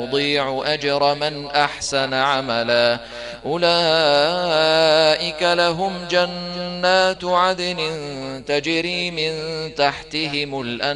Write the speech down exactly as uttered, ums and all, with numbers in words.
نضيع أجر من أحسن عملا أولئك لهم جنات عدن تجري من تحتهم الأنهار